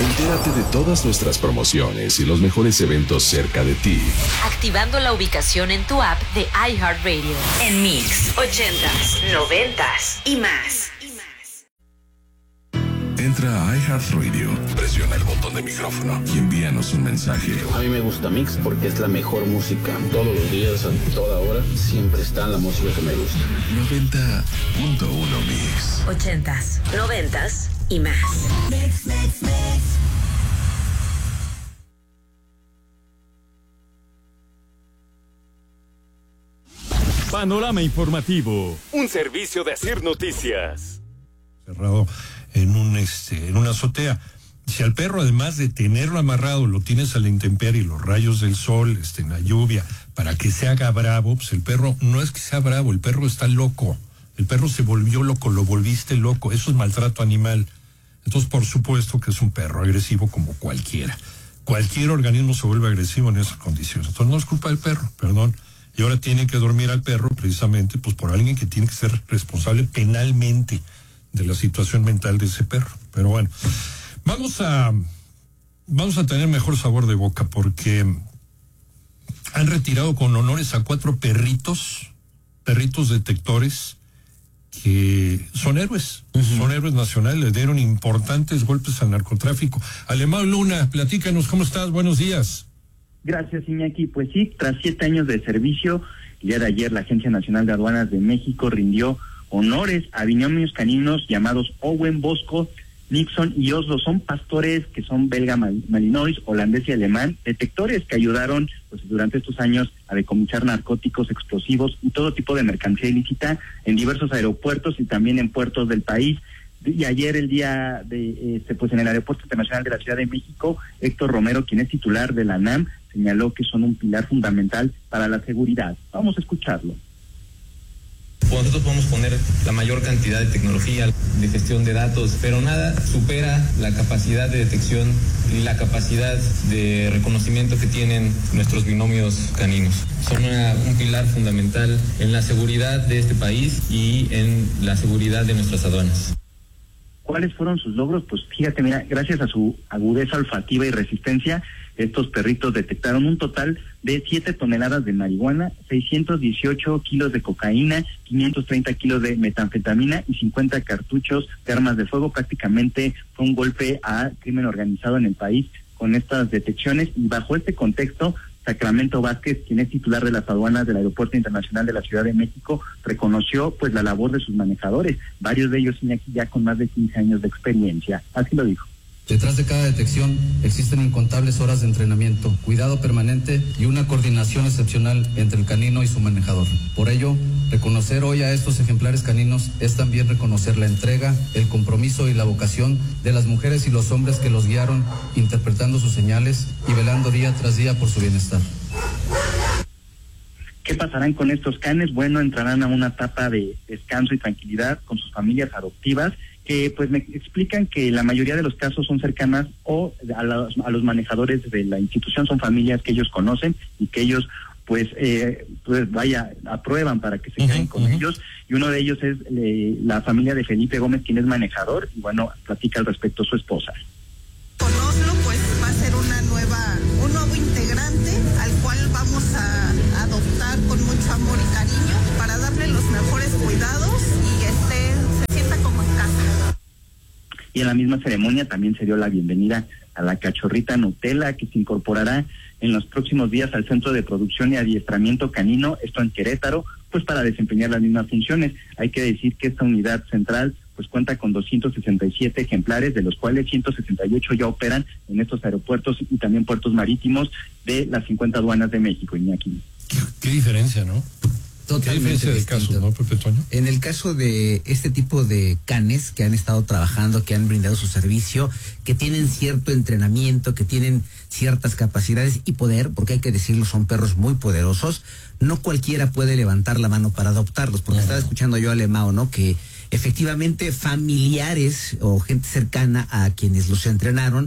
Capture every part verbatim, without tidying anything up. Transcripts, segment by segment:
Entérate de todas nuestras promociones y los mejores eventos cerca de ti, activando la ubicación en tu app de iHeartRadio. En Mix, ochentas, noventas y más. Entra a iHeartRadio, presiona el botón de micrófono y envíanos un mensaje. A mí me gusta Mix porque es la mejor música. Todos los días, a toda hora, siempre está la música que me gusta. noventa punto uno Mix. Ochentas, noventas y más. Mix, mix, mix. Panorama informativo, un servicio de Asir Noticias. Cerrado en un este en una azotea. Si al perro, además de tenerlo amarrado, lo tienes a la intemperie, los rayos del sol, este, en la lluvia, para que se haga bravo, pues el perro no es que sea bravo, el perro está loco. El perro se volvió loco, lo volviste loco. Eso es maltrato animal. Entonces, por supuesto que es un perro agresivo como cualquiera. Cualquier organismo se vuelve agresivo en esas condiciones. Entonces, no es culpa del perro, perdón. Y ahora tienen que dormir al perro precisamente pues por alguien que tiene que ser responsable penalmente de la situación mental de ese perro. Pero bueno, vamos a vamos a tener mejor sabor de boca porque han retirado con honores a cuatro perritos, perritos detectores que son héroes, uh-huh. son héroes nacionales, le dieron importantes golpes al narcotráfico. Alemán Luna, platícanos, ¿cómo estás? Buenos días. Gracias, Iñaki. Pues sí, tras siete años de servicio, el día de ayer la Agencia Nacional de Aduanas de México rindió honores a binomios caninos llamados Owen Bosco, Nixon y Oslo. Son pastores que son belga malinois, holandés y alemán, detectores que ayudaron pues durante estos años a decomisar narcóticos, explosivos y todo tipo de mercancía ilícita en diversos aeropuertos y también en puertos del país. Y ayer, el día de, este, pues en el Aeropuerto Internacional de la Ciudad de México, Héctor Romero, quien es titular de la ANAM, señaló que son un pilar fundamental para la seguridad. Vamos a escucharlo. Nosotros podemos poner la mayor cantidad de tecnología, de gestión de datos, pero nada supera la capacidad de detección y la capacidad de reconocimiento que tienen nuestros binomios caninos. Son una, un pilar fundamental en la seguridad de este país y en la seguridad de nuestras aduanas. ¿Cuáles fueron sus logros? Pues fíjate, mira, gracias a su agudeza olfativa y resistencia, estos perritos detectaron un total de siete toneladas de marihuana, seiscientos dieciocho kilos de cocaína, quinientos treinta kilos de metanfetamina y cincuenta cartuchos de armas de fuego. Prácticamente fue un golpe a crimen organizado en el país con estas detecciones, y bajo este contexto, Sacramento Vázquez, quien es titular de las aduanas del Aeropuerto Internacional de la Ciudad de México, reconoció pues la labor de sus manejadores, varios de ellos ya con más de quince años de experiencia. Así lo dijo. Detrás de cada detección existen incontables horas de entrenamiento, cuidado permanente y una coordinación excepcional entre el canino y su manejador. Por ello, reconocer hoy a estos ejemplares caninos es también reconocer la entrega, el compromiso y la vocación de las mujeres y los hombres que los guiaron, interpretando sus señales y velando día tras día por su bienestar. ¿Qué pasarán con estos canes? Bueno, entrarán a una etapa de descanso y tranquilidad con sus familias adoptivas, que pues me explican que la mayoría de los casos son cercanas o a los, a los manejadores de la institución, son familias que ellos conocen y que ellos pues eh, pues vaya, aprueban para que se uh-huh, queden con uh-huh. ellos, y uno de ellos es eh, la familia de Felipe Gómez, quien es manejador, y bueno, platica al respecto su esposa. Con Oslo pues va a ser una nueva, un nuevo integrante al cual vamos a adoptar con mucho amor y cariño para darle los mejores cuidados y esté, se sienta como en casa. Y en la misma ceremonia también se dio la bienvenida a la cachorrita Nutella, que se incorporará en los próximos días al Centro de Producción y Adiestramiento Canino, esto en Querétaro, pues para desempeñar las mismas funciones. Hay que decir que esta unidad central pues cuenta con doscientos sesenta y siete ejemplares, de los cuales ciento sesenta y ocho ya operan en estos aeropuertos y también puertos marítimos de las cincuenta aduanas de México, Iñaki. Qué, qué diferencia, ¿no? Totalmente de casos, ¿no, Pepe Toño? En el caso de este tipo de canes que han estado trabajando, que han brindado su servicio, que tienen cierto entrenamiento, que tienen ciertas capacidades y poder, porque hay que decirlo, son perros muy poderosos, no cualquiera puede levantar la mano para adoptarlos, porque no. Estaba escuchando yo a Lemao, ¿no? Que efectivamente familiares o gente cercana a quienes los entrenaron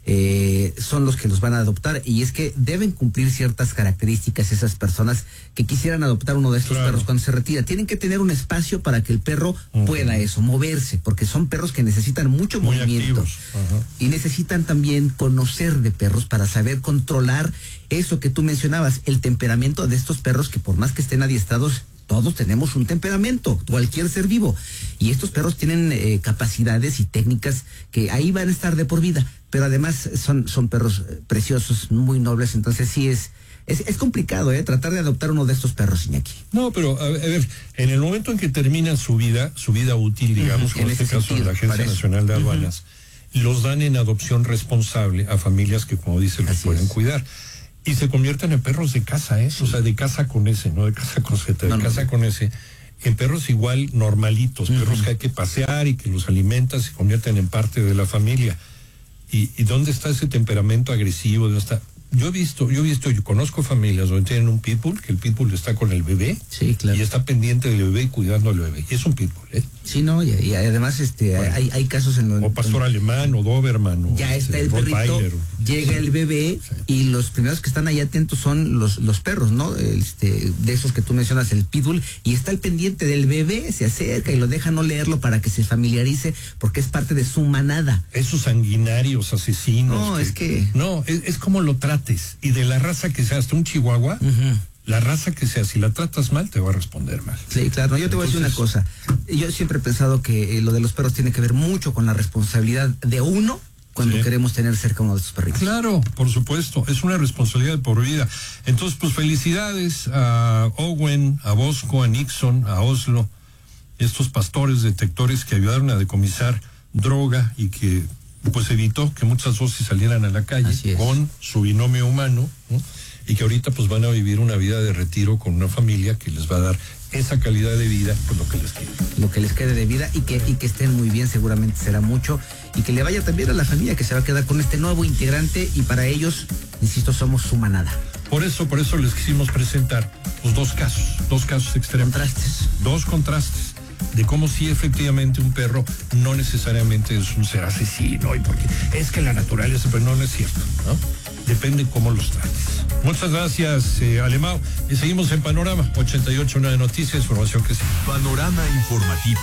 eh, son los que los van a adoptar, y es que deben cumplir ciertas características esas personas que quisieran adoptar uno de estos claro. perros cuando se retira. Tienen que tener un espacio para que el perro uh-huh. pueda eso, moverse, porque son perros que necesitan mucho Muy movimiento uh-huh. y necesitan también conocer de perros para saber controlar eso que tú mencionabas, el temperamento de estos perros, que por más que estén adiestrados, todos tenemos un temperamento, cualquier ser vivo. Y estos perros tienen eh, capacidades y técnicas que ahí van a estar de por vida. Pero además son, son perros preciosos, muy nobles. Entonces sí es, es, es complicado, ¿eh? Tratar de adoptar uno de estos perros, Iñaki. No, pero a ver, en el momento en que terminan su vida, su vida útil, digamos, uh-huh, en, en este caso sentido, la Agencia Nacional de Aduanas, uh-huh. los dan en adopción responsable a familias que, como dice, los Así pueden es. cuidar. Y se convierten en perros de casa, ¿eh? Sí. O sea, de casa con ese, no de casa con Z, de no, casa no. con ese. En perros igual normalitos, uh-huh. perros que hay que pasear y que los alimentan, se convierten en parte de la familia. ¿Y, y dónde está ese temperamento agresivo? ¿Dónde está? Yo he visto, yo he visto, yo conozco familias donde tienen un pitbull, que el pitbull está con el bebé. Sí, claro. Y está pendiente del bebé y cuidando al bebé. Y es un pitbull, ¿eh? Sí, no, y, y además este bueno, hay, hay casos en los... O pastor en, alemán, o doberman, o... Ya está el perrito, llega el bebé, sí. y los primeros que están ahí atentos son los, los perros, ¿no? Este, de esos que tú mencionas, el pitbull, y está el pendiente del bebé, se acerca y lo deja no leerlo para que se familiarice, porque es parte de su manada. Esos sanguinarios, asesinos... No, que, es que... No, es, es como lo trates, y de la raza que sea, hasta un chihuahua... Uh-huh. La raza que sea, si la tratas mal, te va a responder mal. Sí, claro. Yo te voy Entonces, a decir una cosa. Yo siempre he pensado que eh, lo de los perros tiene que ver mucho con la responsabilidad de uno cuando sí. queremos tener cerca uno de estos perritos. Claro, por supuesto. Es una responsabilidad por vida. Entonces, pues felicidades a Owen, a Bosco, a Nixon, a Oslo, estos pastores detectores que ayudaron a decomisar droga y que pues evitó que muchas dosis salieran a la calle con su binomio humano, ¿no? Y que ahorita pues van a vivir una vida de retiro con una familia que les va a dar esa calidad de vida, pues lo que les quede. Lo que les quede de vida y que, y que estén muy bien, seguramente será mucho, y que le vaya también a la familia que se va a quedar con este nuevo integrante, y para ellos, insisto, somos su manada. Por eso, por eso les quisimos presentar pues dos casos, dos casos extremos. Contrastes. Dos contrastes de cómo sí efectivamente un perro no necesariamente es un ser asesino, y porque es que la naturaleza, pero no, no es cierto, ¿no? Depende cómo los trates. Muchas gracias, eh, Alemão. Y seguimos en Panorama ochenta y ocho, una de noticias, información que sí. Panorama informativo.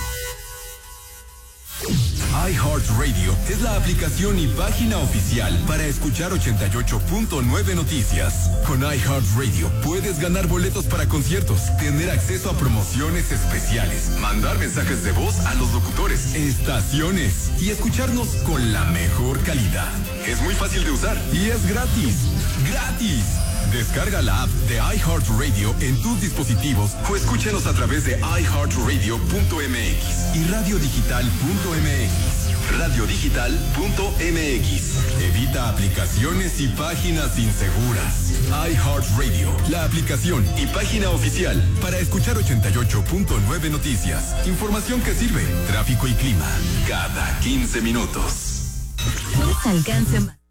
iHeartRadio es la aplicación y página oficial para escuchar ochenta y ocho punto nueve Noticias. Con iHeartRadio puedes ganar boletos para conciertos, tener acceso a promociones especiales, mandar mensajes de voz a los locutores, estaciones y escucharnos con la mejor calidad. Es muy fácil de usar y es gratis. ¡Gratis! Descarga la app de iHeartRadio en tus dispositivos o escúchanos a través de i heart radio punto m x y radio digital punto m x. radio digital punto m x. Evita aplicaciones y páginas inseguras. iHeartRadio, la aplicación y página oficial para escuchar ochenta y ocho punto nueve Noticias. Información que sirve, tráfico y clima, cada quince minutos. Alcance.